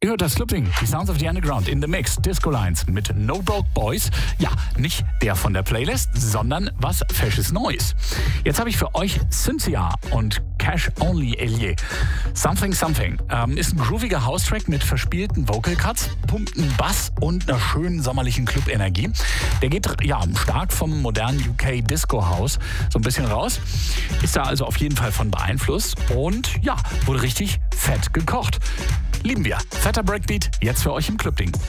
Ihr hört das Clubbing, die Sounds of the Underground in the Mix, Disco Lines mit No Broke Boys. Ja, nicht der von der Playlist, sondern was Fesches Neues. Jetzt habe ich für euch Cynthia und Cash Only Elie. Something Something ist ein grooviger House-Track mit verspielten Vocal Cuts, pumpten Bass und einer schönen sommerlichen Club-Energie. Der geht stark vom modernen UK Disco House so ein bisschen raus. Ist da also auf jeden Fall von beeinflusst und wurde richtig fett gekocht. Lieben wir. Fetter Breakbeat, jetzt für euch im Clubbing.